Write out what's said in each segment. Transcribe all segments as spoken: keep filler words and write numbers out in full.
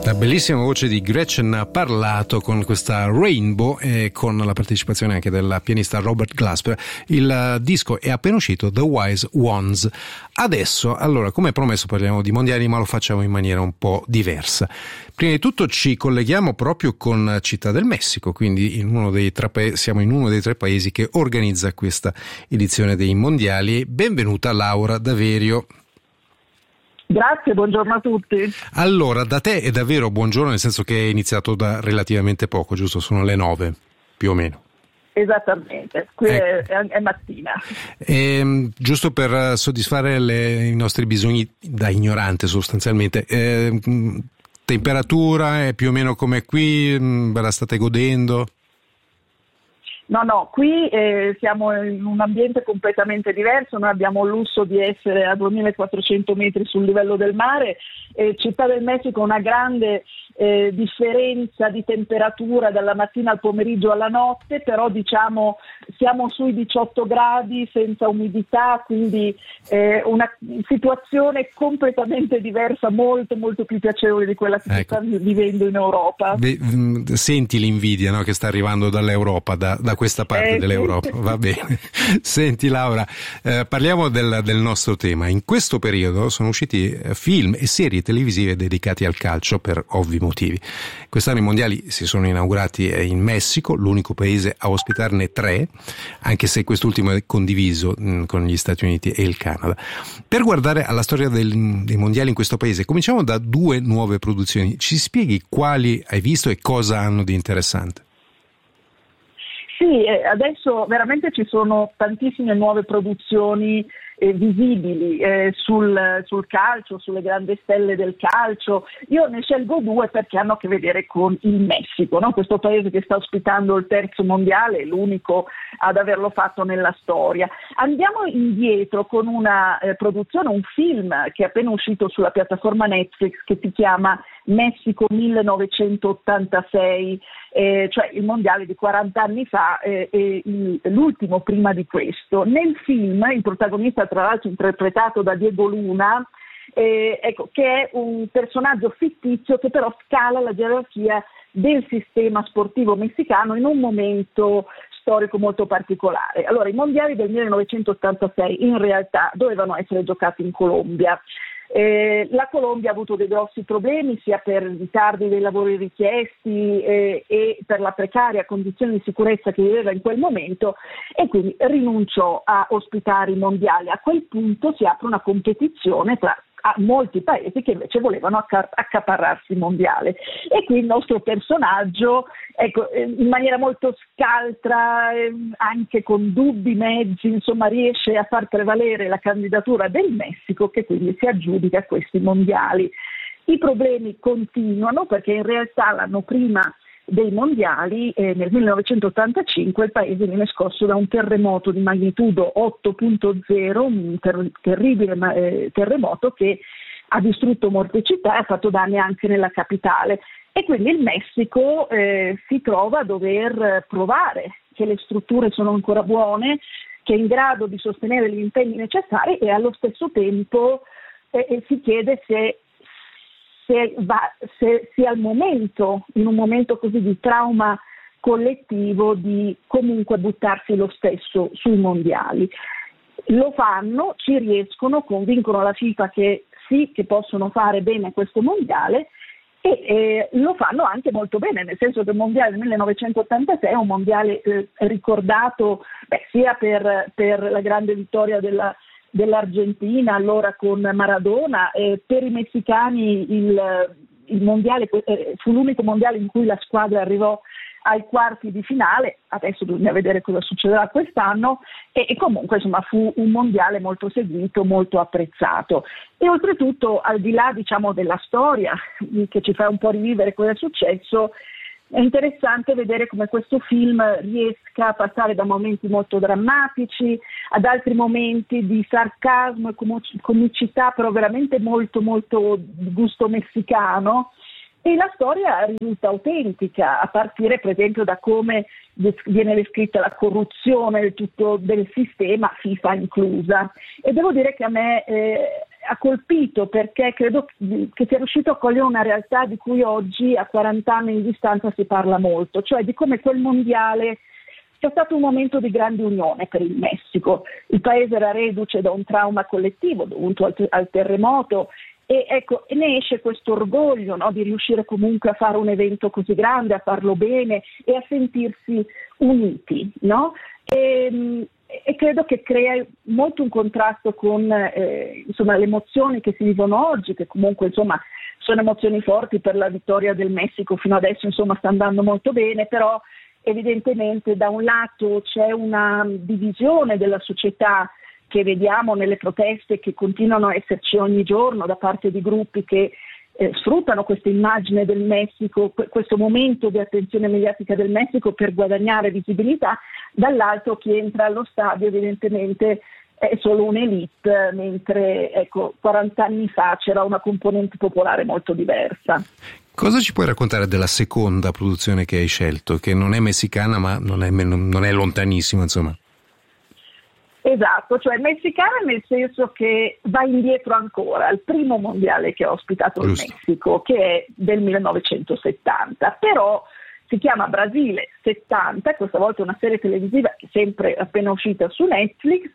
La bellissima voce di Gretchen Parlato con questa Rainbow e con la partecipazione anche del pianista Robert Glasper. Il disco è appena uscito, The Wise Ones. Adesso, allora, come promesso, parliamo di mondiali, ma lo facciamo in maniera un po' diversa. Prima di tutto ci colleghiamo proprio con Città del Messico, quindi in uno dei tre pa- siamo in uno dei tre paesi che organizza questa edizione dei mondiali. Benvenuta Laura Daverio. Grazie, buongiorno a tutti. Allora, da te è davvero buongiorno, nel senso che è iniziato da relativamente poco, giusto? Sono le nove, più o meno. Esattamente, qui eh. è, è mattina. E, giusto per soddisfare le, i nostri bisogni da ignorante sostanzialmente, eh, temperatura è più o meno come qui, ve la state godendo? No, no, qui eh, siamo in un ambiente completamente diverso, noi abbiamo il lusso di essere a duemilaquattrocento metri sul livello del mare, eh, Città del Messico ha una grande eh, differenza di temperatura dalla mattina al pomeriggio alla notte, però diciamo siamo sui diciotto gradi senza umidità, quindi eh, una situazione completamente diversa, molto molto più piacevole di quella che ecco. si sta vivendo in Europa. Beh, senti l'invidia, no, che sta arrivando dall'Europa, da, da questa parte eh, dell'Europa, sì. Va bene. Senti Laura, eh, parliamo del, del nostro tema. In questo periodo sono usciti film e serie televisive dedicati al calcio per ovvi motivi. Quest'anno i mondiali si sono inaugurati in Messico, l'unico paese a ospitarne tre, anche se quest'ultimo è condiviso mh, con gli Stati Uniti e il Canada. Per guardare alla storia del, dei mondiali in questo paese, cominciamo da due nuove produzioni. Ci spieghi quali hai visto e cosa hanno di interessante? Sì, adesso veramente ci sono tantissime nuove produzioni eh, visibili eh, sul, sul calcio, sulle grandi stelle del calcio. Io ne scelgo due perché hanno a che vedere con il Messico, no? Questo paese che sta ospitando il terzo mondiale, l'unico ad averlo fatto nella storia. Andiamo indietro con una eh, produzione, un film che è appena uscito sulla piattaforma Netflix che si chiama Messico millenovecentottantasei, eh, cioè il mondiale di quaranta anni fa e eh, eh, l'ultimo prima di questo. Nel film il protagonista, tra l'altro interpretato da Diego Luna, eh, ecco, che è un personaggio fittizio che però scala la gerarchia del sistema sportivo messicano in un momento storico molto particolare. Allora, i mondiali del millenovecentottantasei in realtà dovevano essere giocati in Colombia. Eh, la Colombia ha avuto dei grossi problemi sia per i ritardi dei lavori richiesti eh, e per la precaria condizione di sicurezza che viveva in quel momento e quindi rinunciò a ospitare i mondiali. A quel punto si apre una competizione tra a molti paesi che invece volevano acca- accaparrarsi il mondiale e qui il nostro personaggio, ecco, in maniera molto scaltra, eh, anche con dubbi mezzi, insomma riesce a far prevalere la candidatura del Messico che quindi si aggiudica questi mondiali. I problemi continuano perché in realtà l'anno prima dei mondiali, eh, nel millenovecentottantacinque il paese viene scosso da un terremoto di magnitudo otto punto zero, un ter- terribile eh, terremoto che ha distrutto molte città e ha fatto danni anche nella capitale e quindi il Messico eh, si trova a dover provare che le strutture sono ancora buone, che è in grado di sostenere gli impegni necessari e allo stesso tempo eh, si chiede se Se, va, se sia il momento, in un momento così di trauma collettivo, di comunque buttarsi lo stesso sui mondiali. Lo fanno, ci riescono, convincono la FIFA che sì, che possono fare bene questo mondiale e eh, lo fanno anche molto bene, nel senso che il mondiale del millenovecentottantasei è un mondiale eh, ricordato beh, sia per, per la grande vittoria della dell'Argentina, allora con Maradona, eh, per i messicani il, il mondiale eh, fu l'unico mondiale in cui la squadra arrivò ai quarti di finale, adesso bisogna vedere cosa succederà quest'anno e, e comunque insomma fu un mondiale molto seguito, molto apprezzato e oltretutto al di là diciamo della storia che ci fa un po' rivivere cosa è successo, è interessante vedere come questo film riesca a passare da momenti molto drammatici ad altri momenti di sarcasmo e comicità, però veramente molto molto di gusto messicano e la storia risulta autentica, a partire per esempio da come viene descritta la corruzione del tutto del sistema, FIFA inclusa. E devo dire che a me eh, ha colpito perché credo che sia riuscito a cogliere una realtà di cui oggi a quaranta anni di distanza si parla molto, cioè di come quel mondiale sia stato un momento di grande unione per il Messico. Il paese era reduce da un trauma collettivo dovuto al, al terremoto e ecco, ne esce questo orgoglio, no, di riuscire comunque a fare un evento così grande, a farlo bene e a sentirsi uniti, no? E, e credo che crea molto un contrasto con eh, insomma, le emozioni che si vivono oggi, che comunque insomma sono emozioni forti per la vittoria del Messico, fino adesso insomma sta andando molto bene, però evidentemente da un lato c'è una divisione della società che vediamo nelle proteste che continuano a esserci ogni giorno da parte di gruppi che eh, sfruttano questa immagine del Messico, questo momento di attenzione mediatica del Messico per guadagnare visibilità, dall'altro chi entra allo stadio evidentemente è solo un'elite, mentre ecco, quaranta anni fa c'era una componente popolare molto diversa. Cosa ci puoi raccontare della seconda produzione che hai scelto, che non è messicana ma non è, non è lontanissima, insomma? Esatto, cioè messicana nel senso che va indietro ancora al primo mondiale che ha ospitato il Messico, che è del millenovecentosettanta, però si chiama Brasile settanta, questa volta è una serie televisiva che è sempre appena uscita su Netflix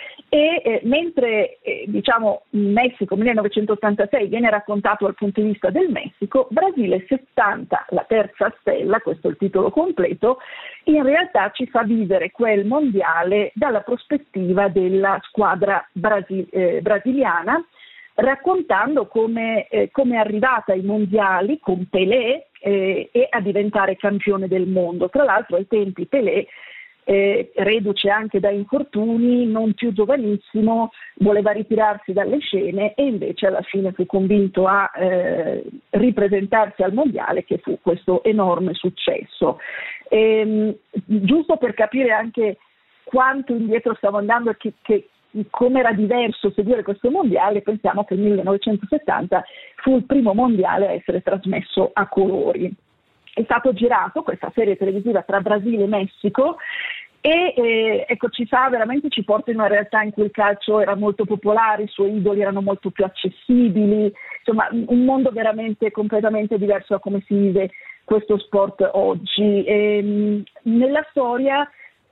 e eh, mentre eh, diciamo Messico millenovecentottantasei viene raccontato dal punto di vista del Messico, Brasile settanta, la terza stella, questo è il titolo completo, in realtà ci fa vivere quel mondiale dalla prospettiva della squadra brasi- eh, brasiliana, raccontando come, eh, come è arrivata ai mondiali con Pelé eh, e a diventare campione del mondo. Tra l'altro ai tempi Pelé, eh, reduce anche da infortuni, non più giovanissimo, voleva ritirarsi dalle scene e invece alla fine fu convinto a eh, ripresentarsi al mondiale, che fu questo enorme successo. E, giusto per capire anche quanto indietro stavo andando e che, che come era diverso seguire questo mondiale, pensiamo che il millenovecentosettanta fu il primo mondiale a essere trasmesso a colori. È stato girato questa serie televisiva tra Brasile e Messico e eh, ecco, ci fa veramente, ci porta in una realtà in cui il calcio era molto popolare, i suoi idoli erano molto più accessibili, insomma un mondo veramente completamente diverso da come si vive questo sport oggi. E, nella storia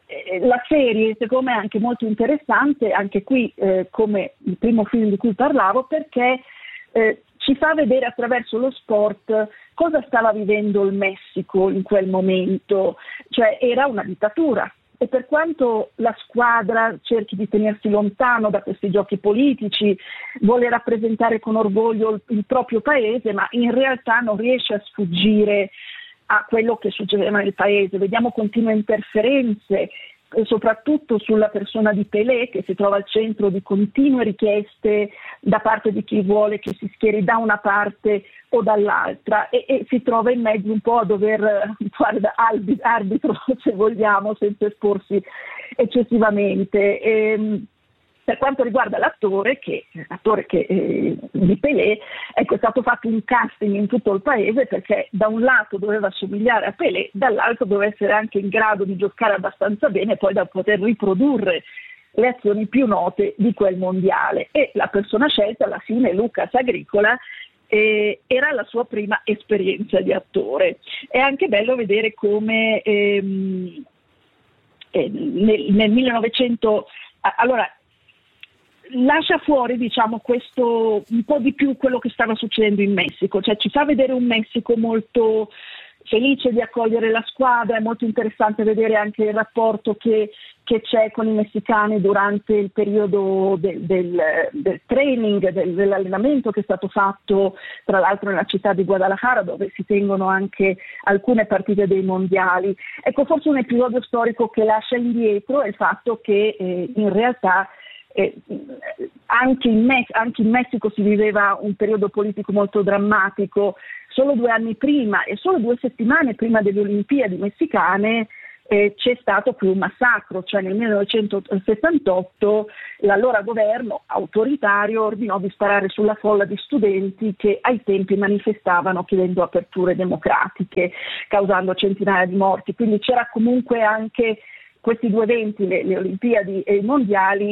la serie secondo me è anche molto interessante, anche qui eh, come il primo film di cui parlavo, perché eh, ci fa vedere attraverso lo sport cosa stava vivendo il Messico in quel momento, cioè era una dittatura e per quanto la squadra cerchi di tenersi lontano da questi giochi politici, vuole rappresentare con orgoglio il, il proprio paese, ma in realtà non riesce a sfuggire a quello che succedeva nel paese. Vediamo continue interferenze, soprattutto sulla persona di Pelé, che si trova al centro di continue richieste da parte di chi vuole che si schieri da una parte o dall'altra e, e si trova in mezzo un po' a dover fare da arbitro, se vogliamo, senza esporsi eccessivamente. E, per quanto riguarda l'attore, che, l'attore che, eh, di Pelé, ecco, è stato fatto un casting in tutto il paese perché da un lato doveva somigliare a Pelé, dall'altro doveva essere anche in grado di giocare abbastanza bene poi da poter riprodurre le azioni più note di quel mondiale. E la persona scelta alla fine, Lucas Agricola, eh, era la sua prima esperienza di attore. È anche bello vedere come ehm, eh, nel, nel millenovecento... Allora, lascia fuori, diciamo, questo un po' di più quello che stava succedendo in Messico, cioè ci fa vedere un Messico molto felice di accogliere la squadra, è molto interessante vedere anche il rapporto che, che c'è con i messicani durante il periodo del, del, del training, del, dell'allenamento che è stato fatto tra l'altro nella città di Guadalajara, dove si tengono anche alcune partite dei mondiali. Ecco, forse un episodio storico che lascia indietro è il fatto che eh, in realtà Eh, anche, in Me- anche in Messico si viveva un periodo politico molto drammatico. Solo due anni prima e solo due settimane prima delle Olimpiadi messicane eh, c'è stato qui un massacro, cioè nel millenovecentosettantotto l'allora governo autoritario ordinò di sparare sulla folla di studenti che ai tempi manifestavano chiedendo aperture democratiche, causando centinaia di morti. Quindi c'era comunque anche questi due eventi, le, le Olimpiadi e i mondiali,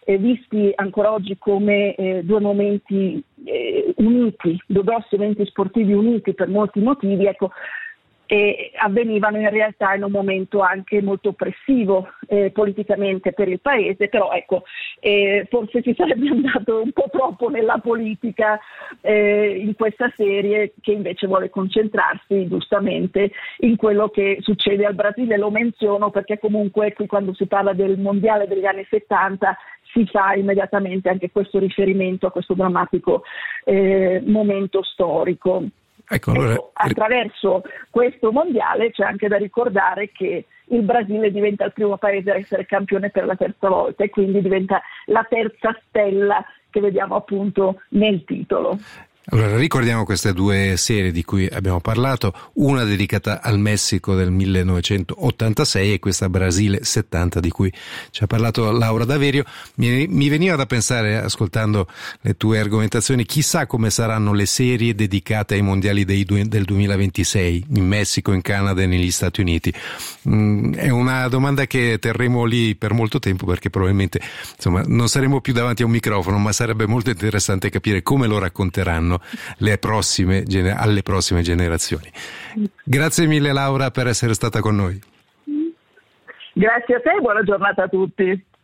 eh, visti ancora oggi come eh, due momenti eh, uniti, due grossi eventi sportivi uniti per molti motivi, ecco, e avvenivano in realtà in un momento anche molto oppressivo eh, politicamente per il paese, però ecco, eh, forse si sarebbe andato un po' troppo nella politica eh, in questa serie, che invece vuole concentrarsi giustamente in quello che succede al Brasile. Lo menziono perché comunque qui, quando si parla del mondiale degli anni settanta, si fa immediatamente anche questo riferimento a questo drammatico eh, momento storico. Ecco, allora... ecco, attraverso questo mondiale c'è anche da ricordare che il Brasile diventa il primo paese a essere campione per la terza volta e quindi diventa la terza stella che vediamo appunto nel titolo. Allora, ricordiamo queste due serie di cui abbiamo parlato, una dedicata al Messico del millenovecentottantasei e questa Brasile settanta di cui ci ha parlato Laura Daverio. Mi, mi veniva da pensare, ascoltando le tue argomentazioni, chissà come saranno le serie dedicate ai mondiali dei, del duemilaventisei in Messico, in Canada e negli Stati Uniti. Mm, è una domanda che terremo lì per molto tempo, perché probabilmente insomma non saremo più davanti a un microfono, ma sarebbe molto interessante capire come lo racconteranno le prossime, alle prossime generazioni. Grazie mille Laura per essere stata con noi. Grazie a te e buona giornata a tutti.